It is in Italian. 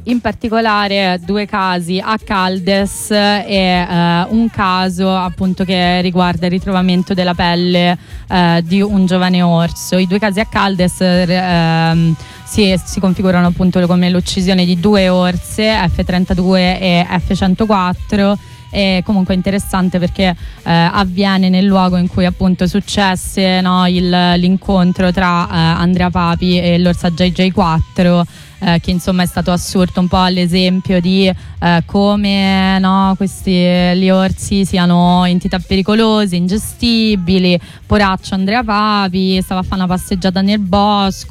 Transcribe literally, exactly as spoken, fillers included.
in particolare due casi a Caldes e eh, un caso appunto che riguarda il ritrovamento della pelle eh, di un giovane orso. I due casi a Caldes eh, si, si configurano appunto come l'uccisione di due orse, F trentadue e F centoquattro. È comunque interessante perché eh, avviene nel luogo in cui appunto successe, no, il, l'incontro tra eh, Andrea Papi e l'orsa J J quattro, eh, che insomma è stato assurdo un po' all'esempio di eh, come, no, questi gli orsi siano entità pericolose, ingestibili. Poraccio Andrea Papi stava a fare una passeggiata nel bosco,